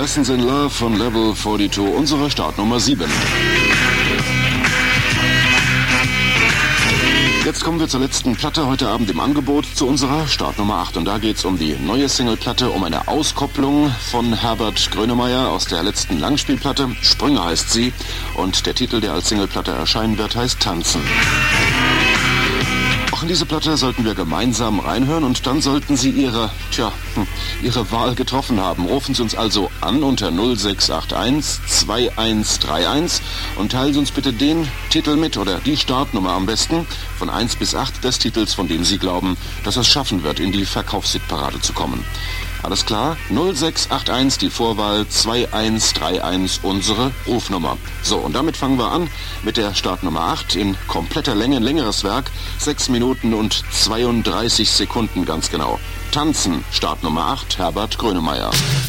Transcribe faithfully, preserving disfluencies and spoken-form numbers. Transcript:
Lessons in Love von Level zweiundvierzig, unsere Startnummer sieben. Jetzt kommen wir zur letzten Platte heute Abend im Angebot, zu unserer Startnummer acht. Und da geht es um die neue Singleplatte, um eine Auskopplung von Herbert Grönemeyer aus der letzten Langspielplatte. Sprünge heißt sie und der Titel, der als Singleplatte erscheinen wird, heißt Tanzen. Auch in diese Platte sollten wir gemeinsam reinhören und dann sollten Sie Ihre, tja, Ihre Wahl getroffen haben. Rufen Sie uns also an unter null sechs acht eins zwei eins drei eins und teilen Sie uns bitte den Titel mit oder die Startnummer am besten von eins bis acht des Titels, von dem Sie glauben, dass es schaffen wird, in die Verkaufshitparade zu kommen. Alles klar? null sechs acht eins, die Vorwahl zwei eins drei eins, unsere Rufnummer. So, und damit fangen wir an mit der Startnummer acht in kompletter Länge, ein längeres Werk, sechs Minuten und zweiunddreißig Sekunden ganz genau. Tanzen, Startnummer acht, Herbert Grönemeyer.